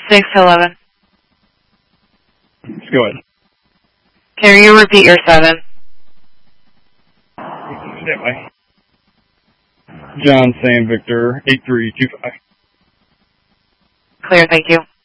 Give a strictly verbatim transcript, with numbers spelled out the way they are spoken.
six eleven. Go ahead. Can you repeat your seven? Stand by. John Sam Victor, eight three two five. Clear, thank you.